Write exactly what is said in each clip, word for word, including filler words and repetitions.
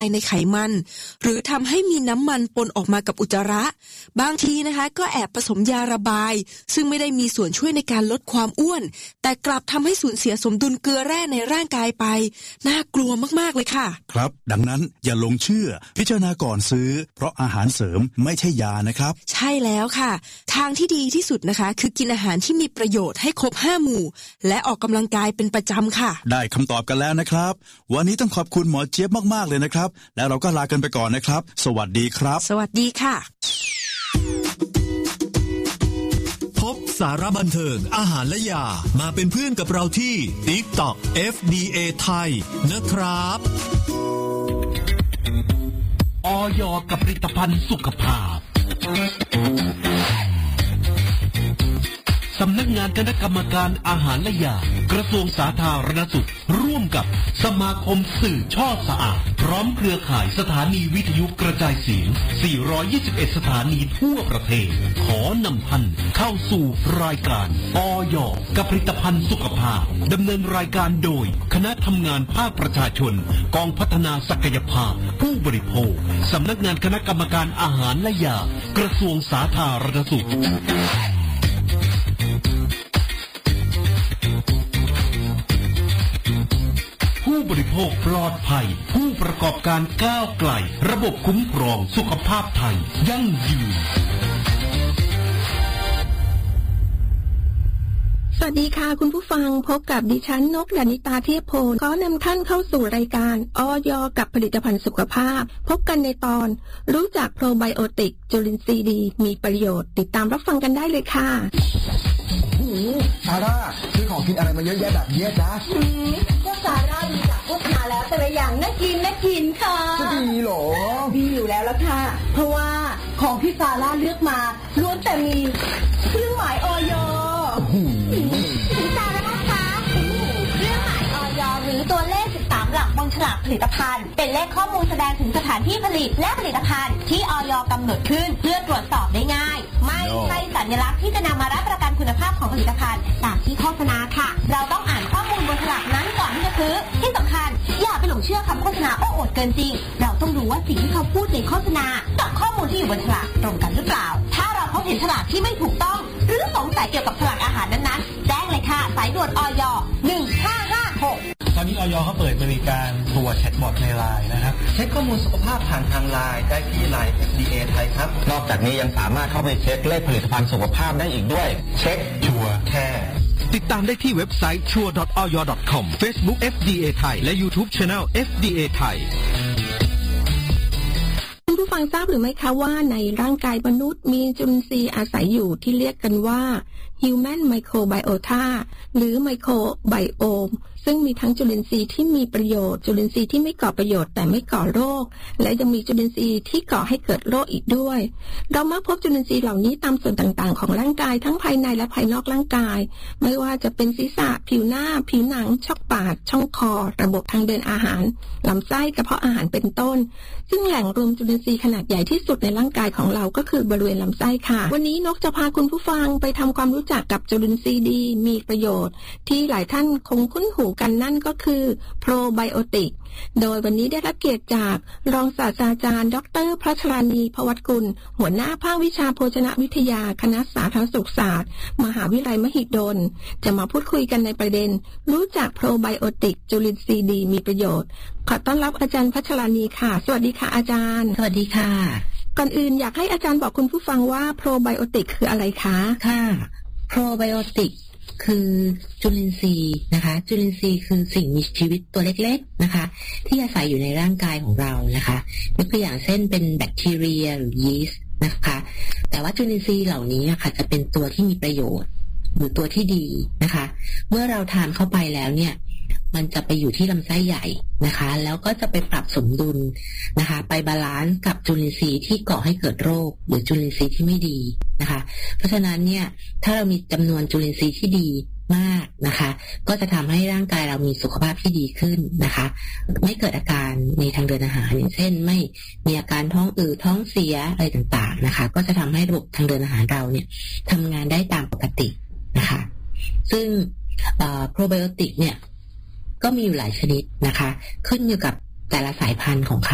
ในไขมันหรือทำให้มีน้ำมันปนออกมากับอุจจาระบางทีนะคะก็แอบผสมยาระบายซึ่งไม่ได้มีส่วนช่วยในการลดความอ้วนแต่กลับทำให้สูญเสียสมดุลเกลือแร่ในร่างกายไปน่ากลัวมากๆเลยค่ะครับดังนั้นอย่าหลงเชื่อพิจารณาก่อนซื้อเพราะอาหารเสริมไม่ใช่ยานะครับใช่แล้วค่ะทางที่ดีที่สุดนะคะคือกินอาหารที่มีประโยชน์ให้ครบห้าหมู่และออกกำลังกายเป็นประจำค่ะได้คำตอบกันแล้วนะครับวันนี้ต้องขอบคุณหมอเจี๊ยบมากๆเลยนะครับแล้วเราก็ลากันไปก่อนนะครับสวัสดีครับสวัสดีค่ะพบสาระบันเทิงอาหารและยามาเป็นเพื่อนกับเราที่ TikTok เอฟ ดี เอ ไทยนะครับอย.กับผลิตภัณฑ์สุขภาพสำนักงานคณะกรรมการอาหารและยากระทรวงสาธารณสุขร่วมกับสมาคมสื่อช่อสะอาดพร้อมเครือข่ายสถานีวิทยุกระจายเสียงสี่ร้อยยี่สิบเอ็ดสถานีทั่วประเทศขอนำท่านเข้าสู่รายการอย.กับผลิตภัณฑ์สุขภาพดำเนินรายการโดยคณะทำงานภาคประชาชนกองพัฒนาศักยภาพผู้บริโภคสำนักงานคณะกรรมการอาหารและยากระทรวงสาธารณสุขผู้บริโภคปลอดภัยผู้ประกอบการก้าวไกลระบบคุ้มครองสุขภาพไทยยั่งยืนสวัสดีค่ะคุณผู้ฟังพบกับดิฉันนกดานิตาเทพโพขอนำท่านเข้าสู่รายการอย.กับผลิตภัณฑ์สุขภาพพบกันในตอนรู้จักโปรไบโอติกจุลินทรีย์ดีมีประโยชน์ติดตามรับฟังกันได้เลยค่ะซาร่าซื้อของกินอะไรมาเยอะแยะแบบนี้จ๊ะอืมก็ซาร่าดูจากโฆษณาแล้วแต่ละอย่างน่ากินน่ากินค่ะจะดีเหรอดีอยู่แล้วล่ะค่ะเพราะว่าของที่ซาร่าเลือกมาล้วนแต่มีเครื่องหมายอย.ซาร่าคะเครื่องหมายอย.หรือตัวเลขสิบสามหลักบนฉลากผลิตภัณฑ์เป็นเลขข้อมูลแสดงถึงสถานที่ผลิตและผลิตภัณฑ์ที่อย.กำหนดขึ้นเพื่อตรวจสอบได้ง่ายไม่ใช่สัญลักษณ์ที่จะนำมารับประกันคุณภาพของผลิตภัณฑ์ตามที่โฆษณาค่ะเราต้องอ่านข้อมูลบนฉลากนั้นก่อนที่จะซื้อที่สำคัญอย่าไปหลงเชื่อคำโฆษณาโอ้อวดเกินจริงเราต้องดูว่าสิ่งที่เขาพูดในโฆษณากับข้อมูลที่อยู่บนฉลากตรงกันหรือเปล่าถ้าเราพบเห็นฉลากที่ไม่ถูกต้องหรือสงสัยเกี่ยวกับฉลากอาหารนั้นๆแจ้งเลยค่ะสายด่วนอย.หนึ่งห้าห้าหกตอนนี้อย.เขาเปิดบริการตัวแชทบอทใน ไลน์ นะครับเช็คข้อมูลสุขภาพผ่านทาง ไลน์ ได้ที่ ไลน์ เอฟ ดี เอ ไทยครับนอกจากนี้ยังสามารถเข้าไปเช็คเลขผลิตภัณฑ์สุขภาพได้อีกด้วยเช็คชัวร์แค่ติดตามได้ที่เว็บไซต์ ชัวร์ ดอท ออย ดอท คอม Facebook เอฟ ดี เอ ไทยและ YouTube Channel เอฟ ดี เอ ไทยคุณผู้ฟังทราบหรือไม่คะว่าในร่างกายมนุษย์มีจุลินทรีย์อาศัยอยู่ที่เรียกกันว่า Human Microbiota หรือ Microbiome ซึ่งมีทั้งจุลินทรีย์ที่มีประโยชน์จุลินทรีย์ที่ไม่ก่อประโยชน์แต่ไม่ก่อโรคและยังมีจุลินทรีย์ที่ก่อให้เกิดโรคอีกด้วยเรามักพบจุลินทรีย์เหล่านี้ตามส่วนต่างๆของร่างกายทั้งภายในและภายนอกร่างกายไม่ว่าจะเป็นศีรษะผิวหน้าผิวหนังช่องปากช่องคอระบบทางเดินอาหารลำไส้กระเพาะอาหารเป็นต้นซึ่งแหล่งรวมจุลินทรีย์ขนาดใหญ่ที่สุดในร่างกายของเราก็คือบริเวณลำไส้ค่ะวันนี้นกจะพาคุณผู้ฟังไปทำความรู้จักกับจุลินทรีย์ดีมีประโยชน์ที่หลายท่านคงคุ้นหูกันนั่นก็คือโปรไบโอติกโดยวันนี้ได้รับเกียรติจากรองศาสตราจารย์ดร.พัชรานีภวัตกุลหัวหน้าภาควิชาโภชนวิทยาคณะสาธารณสุขศาสตร์มหาวิทยาลัยมหิดลจะมาพูดคุยกันในประเด็นรู้จักโปรไบโอติกจุลินทรีย์ดีมีประโยชน์ขอต้อนรับอาจารย์พัชรานีค่ะสวัสดีค่ะอาจารย์สวัสดีค่ะก่อนอื่นอยากให้อาจารย์บอกคุณผู้ฟังว่าโปรไบโอติกคืออะไรคะค่ะโปรไบโอติกคือจุลินทรีย์นะคะจุลินทรีย์คือสิ่งมีชีวิตตัวเล็กๆนะคะที่อาศัยอยู่ในร่างกายของเรานะคะยกตัวอย่างเช่นเป็นแบคทีเรียหรือยีสต์นะคะแต่ว่าจุลินทรีย์เหล่านี้ค่ะจะเป็นตัวที่มีประโยชน์หรือตัวที่ดีนะคะเมื่อเราทานเข้าไปแล้วเนี่ยมันจะไปอยู่ที่ลำไส้ใหญ่นะคะแล้วก็จะไปปรับสมดุลนะคะไปบาลานซ์กับจุลินทรีย์ที่ก่อให้เกิดโรคหรือจุลินทรีย์ที่ไม่ดีนะคะเพราะฉะนั้นเนี่ยถ้าเรามีจำนวนจุลินทรีย์ที่ดีมากนะคะก็จะทำให้ร่างกายเรามีสุขภาพที่ดีขึ้นนะคะไม่เกิดอาการในทางเดินอาหารอย่างเช่นไม่มีอาการท้องอืดท้องเสียอะไรต่างๆนะคะก็จะทำให้ระบบทางเดินอาหารเราเนี่ยทำงานได้ตามปกตินะคะซึ่งโปรไบโอติกเนี่ยก็มีอยู่หลายชนิดนะคะขึ้นอยู่กับแต่ละสายพันธุ์ของเขา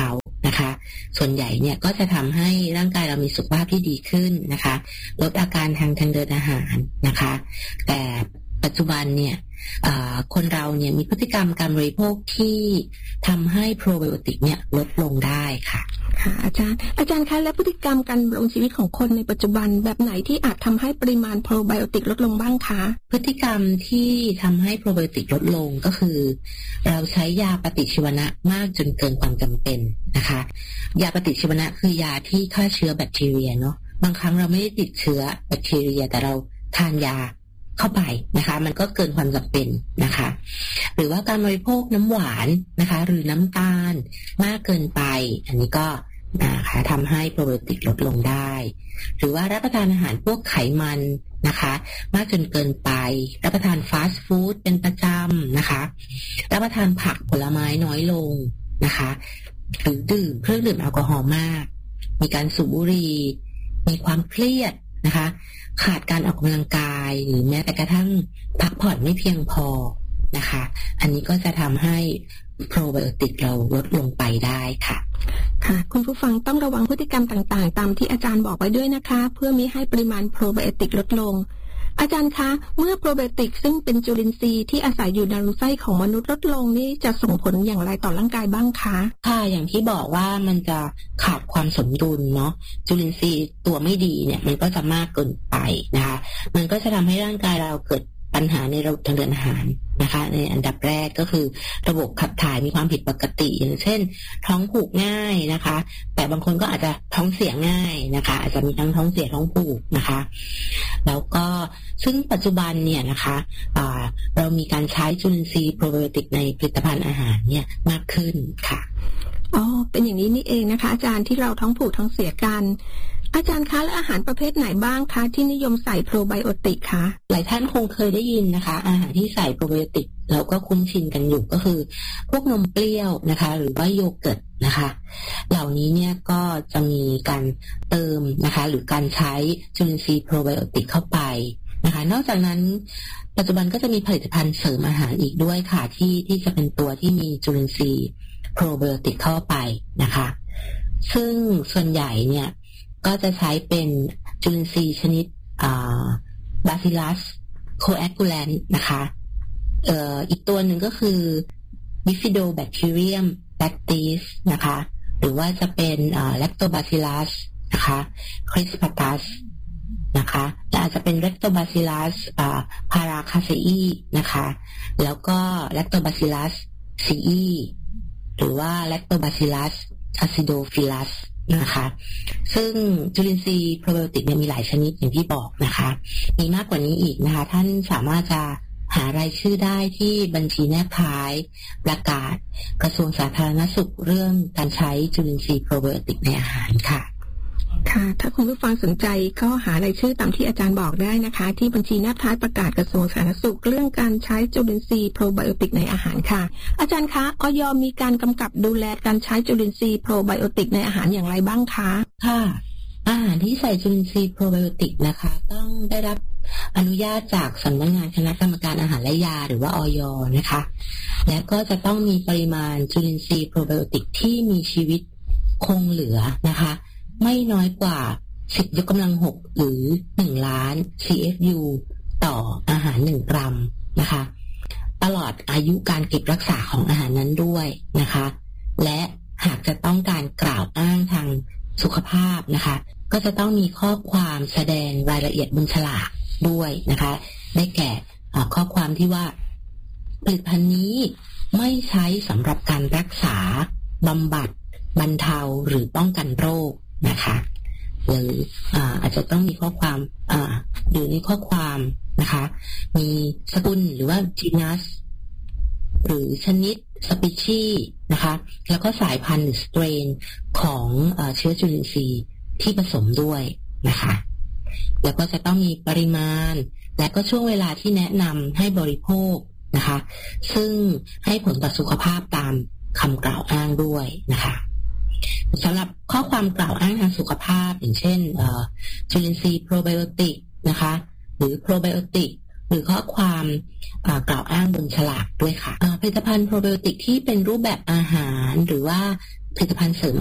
นะคะส่วนใหญ่เนี่ยก็จะทำให้ร่างกายเรามีสุขภาพที่ดีขึ้นนะคะลดอาการทางทางเดินอาหารนะคะแต่ปัจจุบันเนี่ยคนเราเนี่ยมีพฤติกรรมการบริโภคที่ทำให้โปรไบโอติกเนี่ยลดลงได้ค่ะค่ะอาจารย์อาจารย์คะและพฤติกรรมการดำรงชีวิตของคนในปัจจุบันแบบไหนที่อาจทำให้ปริมาณโปรไบโอติกลดลงบ้างคะพฤติกรรมที่ทำให้โปรไบโอติกลดลงก็คือเราใช้ยาปฏิชีวนะมากจนเกินความจำเป็นนะคะยาปฏิชีวนะคือยาที่ฆ่าเชื้อแบคทีเรียเนาะบางครั้งเราไม่ได้ติดเชื้อแบคทีเรียแต่เราทานยาเข้าไปนะคะมันก็เกินความจำเป็นนะคะหรือว่าการบริโภคน้ำหวานนะคะหรือน้ำตาลมากเกินไปอันนี้ก็นะคะทำให้โปรไบโอติกลดลงได้หรือว่ารับประทานอาหารพวกไขมันนะคะมากจนเกินไปรับประทานฟาสต์ฟู้ดเป็นประจำนะคะรับประทานผักผลไม้น้อยลงนะคะหรือดื่มเครื่องดื่มแอลกอฮอล์มากมีการสูบบุหรี่มีความเครียดนะคะขาดการออกกำลังกายหรือแม้แต่กระทั่งพักผ่อนไม่เพียงพอนะคะอันนี้ก็จะทำให้โปรไบโอติกเราลดลงไปได้ค่ะค่ะคุณผู้ฟังต้องระวังพฤติกรรมต่างๆตามที่อาจารย์บอกไว้ด้วยนะคะเพื่อมิให้ปริมาณโปรไบโอติกลดลงอาจารย์คะเมื่อโปรไบโอติกซึ่งเป็นจุลินทรีย์ที่อาศัยอยู่ในลำไส้ของมนุษย์ลดลงนี่จะส่งผลอย่างไรต่อร่างกายบ้างคะค่ะอย่างที่บอกว่ามันจะขาดความสมดุลเนาะจุลินทรีย์ตัวไม่ดีเนี่ยมันก็จะมากเกินไปนะคะมันก็จะทำให้ร่างกายเราเกิดปัญหาในระบบทางเดินอาหารนะคะในอันดับแรกก็คือระบบขับถ่ายมีความผิดปกติอย่างเช่นท้องผูกง่ายนะคะแต่บางคนก็อาจจะท้องเสียง่ายนะคะอาจจะมีทั้งท้องเสียท้องผูกนะคะแล้วก็ซึ่งปัจจุบันเนี่ยนะคะเรามีการใช้จุลินทรีย์โปรไบโอติกในผลิตภัณฑ์อาหารเนี่ยมากขึ้นค่ะอ๋อเป็นอย่างนี้นี่เองนะคะอาจารย์ที่เราท้องผูกท้องเสียกันอาจารย์คะและอาหารประเภทไหนบ้างคะที่นิยมใส่โปรไบโอติกคะหลายท่านคงเคยได้ยินนะคะอาหารที่ใส่โปรไบโอติกเราก็คุ้นชินกันอยู่ก็คือพวกนมเปรี้ยวนะคะหรือว่าโยเกิร์ตนะคะเหล่านี้เนี่ยก็จะมีการเติมนะคะหรือการใช้จุลินทรีย์โปรไบโอติกเข้าไปนะคะนอกจากนั้นปัจจุบันก็จะมีผลิตภัณฑ์เสริมอาหารอีกด้วยค่ะที่ที่จะเป็นตัวที่มีจุลินทรีย์โปรไบโอติกเข้าไปนะคะซึ่งส่วนใหญ่เนี่ยก็จะใช้เป็นจุลินทรีย์ชนิดบาซิลัสโคแอคูแลนต์นะคะเอ่ออีกตัวหนึ่งก็คือบิฟิโดแบคทีเรียมแบคติสนะคะหรือว่าจะเป็นแลคโตบาซิลัสนะคะคริสปาตัสนะคะและอาจจะเป็นแลคโตบาซิลัสพาราคาเซอีนะคะแล้วก็แลคโตบาซิลัสซีอีหรือว่าแลคโตบาซิลัสอะซิโดฟิลัสนะคะซึ่งจุลินทรีย์โปรไบโอติกเนี่ยมีหลายชนิดอย่างที่บอกนะคะมีมากกว่านี้อีกนะคะท่านสามารถจะหารายชื่อได้ที่บัญชีแนบท้ายประกาศกระทรวงสาธารณสุขเรื่องการใช้จุลินทรีย์โปรไบโอติกในอาหารค่ะค่ะถ้าคุณผู้ฟังสนใจก็หารายชื่อตามที่อาจารย์บอกได้นะคะที่บัญชีแนบท้ายประกาศกระทรวงสาธารณสุขเรื่องการใช้จุลินทรีย์โปรไบโอติกในอาหารค่ะอาจารย์คะอย.มีการกำกับดูแลการใช้จุลินทรีย์โปรไบโอติกในอาหารอย่างไรบ้างคะค่ะอาหารที่ใส่จุลินทรีย์โปรไบโอติกนะคะต้องได้รับอนุญาตจากสำนักงานคณะกรรมการอาหารและยาหรือว่าอย.นะคะและก็จะต้องมีปริมาณจุลินทรีย์โปรไบโอติกที่มีชีวิตคงเหลือนะคะไม่น้อยกว่าสิบยกกำลังหกหรือหนึ่งล้าน ซี เอฟ ยู ต่ออาหารหนึ่งกรัมนะคะตลอดอายุการเก็บรักษาของอาหารนั้นด้วยนะคะและหากจะต้องการกล่าวอ้างทางสุขภาพนะคะก็จะต้องมีข้อความแสดงรายละเอียดบนฉลากด้วยนะคะได้แก่ข้อความที่ว่าผลิตภัณฑ์นี้ไม่ใช้สำหรับการรักษาบำบัดบรรเทาหรือป้องกันโรคนะคะหรืออ่าอาจจะต้องมีข้อความอ่าอยู่ในข้อความนะคะมีสกุลหรือว่าจีนัสหรือชนิดสปีชีส์นะคะแล้วก็สายพันธุ์หรือสเตรนของเอ่อเชื้อจุลินทรีย์ที่ผสมด้วยนะคะแล้วก็จะต้องมีปริมาณและก็ช่วงเวลาที่แนะนำให้บริโภคนะคะซึ่งให้ผลต่อสุขภาพตามคำกล่าวอ้างด้วยนะคะสำหรับข้อความกล่าวอ้างทางสุขภาพอย่างเช่นจุลินทรีย์โปรไบโอติกนะคะหรือโปรไบโอติกหรือข้อความกล่าวอ้างบนฉลากด้วยค่ะผลิตภัณฑ์โปรไบโอติกที่เป็นรูปแบบอาหารหรือว่าผลิตภัณฑ์เสริม